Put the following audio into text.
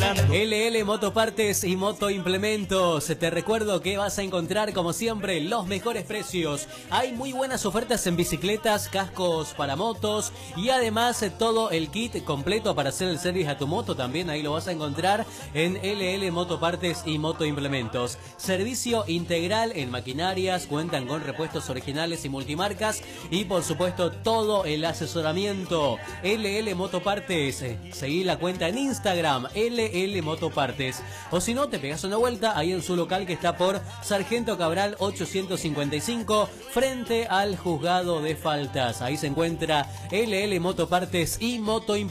LL Motopartes y Motoimplementos. Te recuerdo que vas a encontrar, como siempre, los mejores precios. Hay muy buenas ofertas en bicicletas, cascos para motos y además todo el kit completo para hacer el service a tu moto. También ahí lo vas a encontrar en LL Motopartes y Motoimplementos. Servicio integral en maquinarias, cuentan con repuestos originales y multimarcas y por supuesto todo el asesoramiento. LL Motopartes, seguí la cuenta en Instagram, LL Motopartes. O si no, te pegas una vuelta ahí en su local que está por Sargento Cabral 855, frente al juzgado de faltas. Ahí se encuentra LL Motopartes y Motoimplementos.